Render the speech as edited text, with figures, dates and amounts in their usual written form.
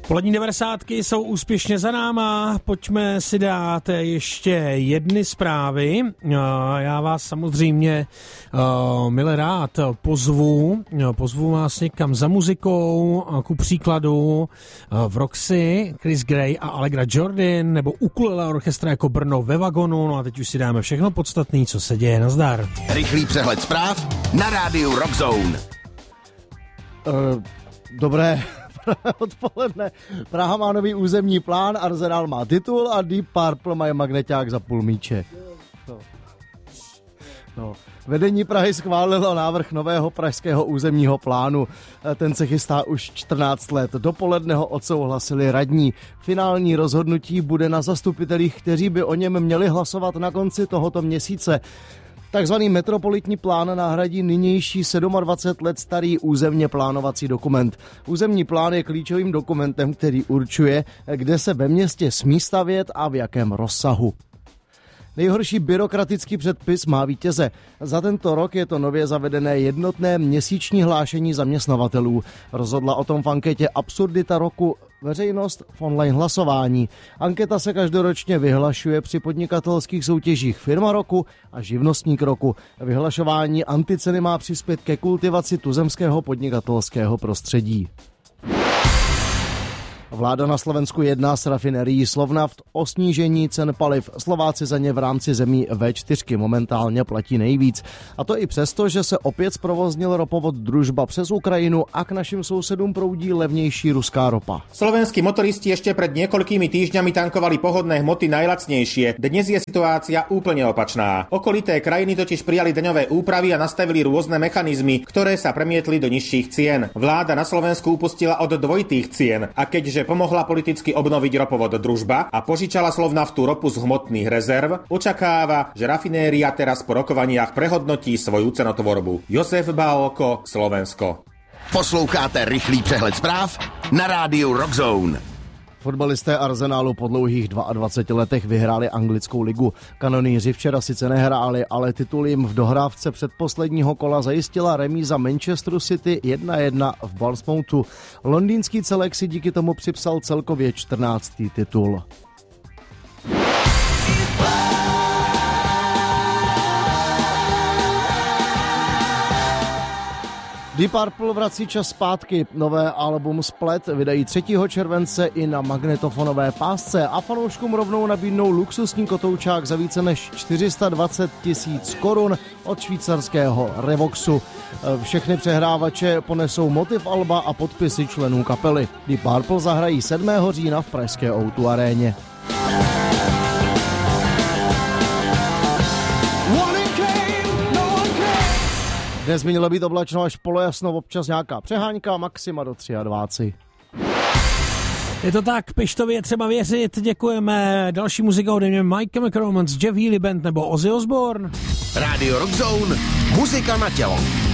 Polední 90 jsou úspěšně za náma, pojďme si dát ještě jedny zprávy. Já vás samozřejmě milé rád pozvu vás někam za muzikou, ku příkladu v Roxy, Chris Gray a Allegra Jordan, nebo ukulele orchestra jako Brno ve vagonu. No a teď už si dáme všechno podstatné, co se děje. Nazdar. Rychlý přehled zpráv na rádiu Rock Zone. Dobré odpoledne. Praha má nový územní plán, Arsenal má titul a Deep Purple mají magneťák za půl míče. No. Vedení Prahy schválilo návrh nového pražského územního plánu. Ten se chystá už 14 let. Dopoledne ho odsouhlasili radní. Finální rozhodnutí bude na zastupitelích, kteří by o něm měli hlasovat na konci tohoto měsíce. Takzvaný metropolitní plán nahradí nynější 27 let starý územně plánovací dokument. Územní plán je klíčovým dokumentem, který určuje, kde se ve městě smí stavět a v jakém rozsahu. Nejhorší byrokratický předpis má vítěze. Za tento rok je to nově zavedené jednotné měsíční hlášení zaměstnavatelů. Rozhodla o tom v anketě Absurdita roku veřejnost v online hlasování. Anketa se každoročně vyhlašuje při podnikatelských soutěžích Firma roku a Živnostník roku. Vyhlašování anticeny má přispět ke kultivaci tuzemského podnikatelského prostředí. Vláda na Slovensku jedná s rafinerií Slovnaft o snížení cen paliv. Slováci za ně v rámci zemí V4 momentálně platí nejvíc. A to i přesto, že se opět zprovoznil ropovod Družba přes Ukrajinu a k našim sousedům proudí levnější ruská ropa. Slovenskí motoristi ešte pred niekoľkými týždňami tankovali pohodné hmoty najlacnejšie. Dnes je situácia úplne opačná. Okolité krajiny totiž prijali daňové úpravy a nastavili rôzne mechanizmy, ktoré sa premietli do nižších cien. Vláda na Slovensku upustila od dvojitých cien a keďže pomohla politicky obnoviť ropovod Družba a požičala Slovnaftu ropu z hmotných rezerv, očakáva, že rafinéria teraz po rokovaniach prehodnotí svoju cenotvorbu. Josef Bálko, Slovensko. Posloucháte rychlý přehled zpráv na rádiu Rock Zone. Fotbalisté Arsenalu po dlouhých 22 letech vyhráli anglickou ligu. Kanonýři včera sice nehráli, ale titul jim v dohrávce předposledního kola zajistila remíza Manchesteru City 1-1 v Bournemouthu. Londýnský celek si díky tomu připsal celkově 14. titul. Deep Purple vrací čas zpátky. Nové album Splet vydají 3. července i na magnetofonové pásce a fanouškům rovnou nabídnou luxusní kotoučák za více než 420 000 korun od švýcarského Revoxu. Všechny přehrávače ponesou motiv alba a podpisy členů kapely. Deep Purple zahrají 7. října v pražské O2 aréně. Dnes by mělo být oblačno až polojasno, občas nějaká přehánka, maxima do 23. Je to tak, Pištovi je třeba věřit, děkujeme. Další muzika ode mě My Chemical Romance, Jeff Healey Band nebo Ozzy Osbourne. Radio Rock Zone, muzika na tělo.